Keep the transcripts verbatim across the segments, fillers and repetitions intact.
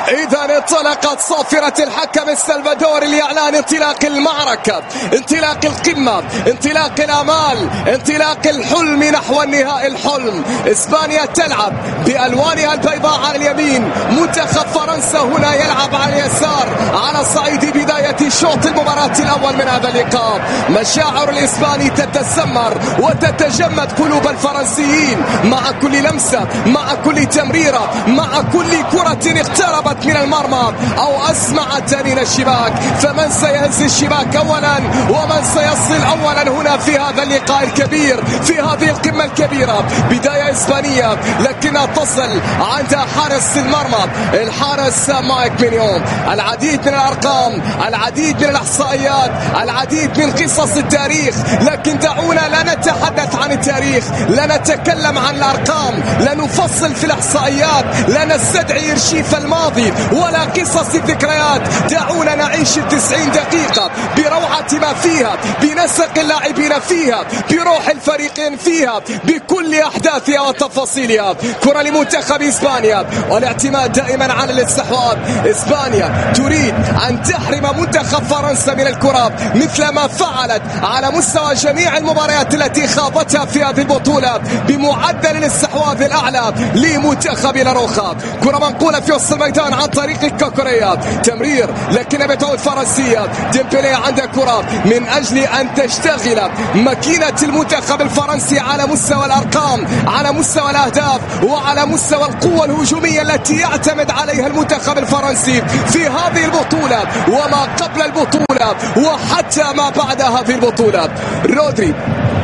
إذا انطلقت صافرة الحكم السلفادوري لإعلان انطلاق المعركة، انطلاق القمة، انطلاق الآمال، انطلاق الحلم نحو النهائي. الحلم إسبانيا تلعب بألوانها البيضاء على اليمين، منتخب فرنسا هنا يلعب على اليسار على صعيد بداية شوط المباراة الأول من هذا اللقاء. مشاعر الإسباني تتسمر وتتجمد قلوب الفرنسيين مع كل لمسة، مع كل تمريرة، مع كل كرة اقتربت من المرمى أو أسمعت تنين الشباك. فمن سيهز الشباك أولا ومن سيصل أولا هنا في هذا اللقاء الكبير، في هذه القمة الكبيرة؟ بداية إسبانية لكنها تصل عند حارس المرمى الحارس مايك مينيون. العديد من الأرقام، العديد من الإحصائيات، العديد من قصص التاريخ، لكن دعونا لا نتحدث عن التاريخ، لا نتكلم عن الأرقام، لا نفصل في الإحصائيات، لا نستدعي إرشيف الماضي ولا قصص الذكريات. دعونا نعيش التسعين دقيقة بروعة ما فيها، بنسق اللاعبين فيها، بروح الفريقين فيها، بكل أحداثها وتفاصيلها. كرة لمنتخب إسبانيا والاعتماد دائما على الاستحواذ. إسبانيا تريد أن تحرم منتخب فرنسا من الكرة مثل ما فعلت على مستوى جميع المباريات التي خاضتها في هذه البطولة بمعدل الاستحواذ الأعلى لمنتخب لاروخا. كرة منقولة في وسط الميدان عن طريق كوكوريا، تمرير لكن بتعود فرنسية. ديمبلي عنده كرة من أجل أن تشتغل ماكينة المنتخب الفرنسي على مستوى الأرقام، على مستوى الأهداف، وعلى مستوى القوة الهجومية التي يعتمد عليها المنتخب الفرنسي في هذه البطولة وما قبل البطولة وحتى ما بعد هذه البطولة. رودري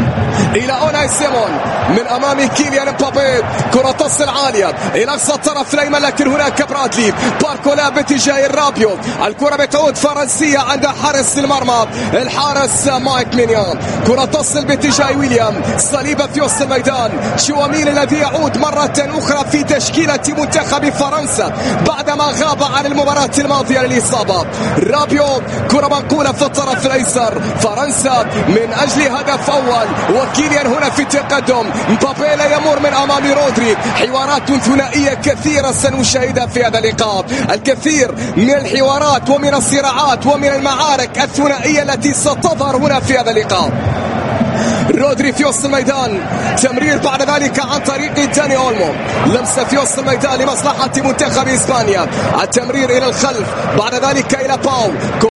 إلى أوناي سيمون من أمام كيليان مبابي، كرة تصل عالية إلى أقصى الطرف الأيمن، لكن هناك برادلي باركولا باتجاه الرابيو. الكرة بتعود فرنسية عند حارس المرمى الحارس مايك مينيون. كرة تصل باتجاه ويليام صليبة في وسط الميدان. شوامين الذي يعود مرة أخرى في تشكيلة منتخب فرنسا بعدما غاب عن المباراة الماضية للإصابة. رابيو كرة منقولة في الطرف الأيسر. فرنسا من أجل هدف أول وكيليان هنا في التقدم. مبابي لا يمر من أمام رودري. حوارات ثنائية كثيرة سنشاهدها في هذا اللقاء، الكثير من الحوارات ومن الصراعات ومن المعارك الثنائية التي ستظهر هنا في هذا اللقاء. رودري في وسط الميدان، تمرير بعد ذلك عن طريق داني أولمو، لمسة في وسط الميدان لمصلحة منتخب إسبانيا. التمرير إلى الخلف بعد ذلك إلى باو،